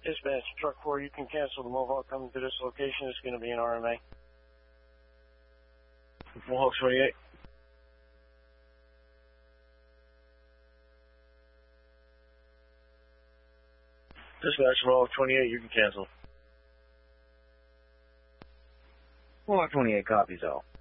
Dispatch, truck 4, you can cancel the Mohawk coming to this location. It's going to be an RMA. Mohawk 28. Dispatch, Mohawk 28, you can cancel. Mohawk 28 copies all.